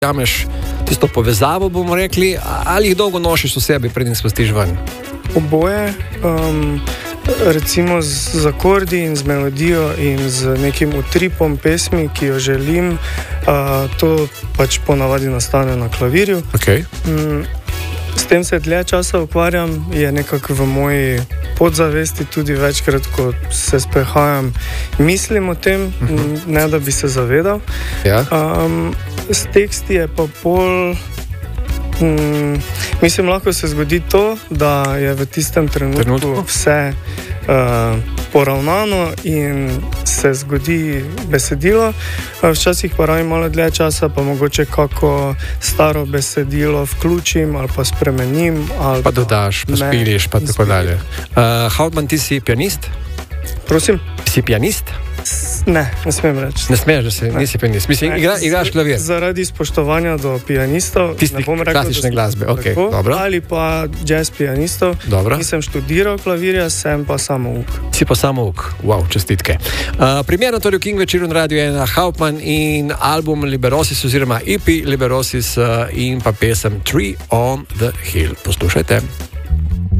jameš tisto povezavo, bomo rekli, ali jih dolgo nosiš v sebi, preden spustiš ven? Oboje, recimo z akordi in z melodijo in z nekim utripom pesmi, ki jo želim, to pač ponavadi nastane na klavirju. Okay. S tem se dlje časa ukvarjam, je nekako v moji podzavesti tudi večkrat, ko se sprehajam, mislim o tem, ne da bi se zavedal. Ja. S teksti je pa pol... mislim, lahko se zgodi to, da je v tistem trenutku vse poravnano in se zgodi besedilo. Včasih pa rabim malo dlje časa, pa mogoče kako staro besedilo vključim ali pa spremenim. Ali pa dodaš, pa spiliš, pa tako dalje. Hauptmann, ti si pianist? Prosim? Si pianist? Ne smem reči. Ne smeš, da nisi pianist. Mislim, igraš klavir. Zaradi spoštovanja do pianistov, tistih klasične glasbe, ok, dobro. Ali pa jazz pianistov. Dobro. Nisem študiral klavirja, sem pa samouk. Si pa samouk, wow, čestitke. Primerno torej v King večeru na Radio 1 Hauptmann in album Liberosis oziroma EP Liberosis in pa pesem Tree on the Hill. Poslušajte.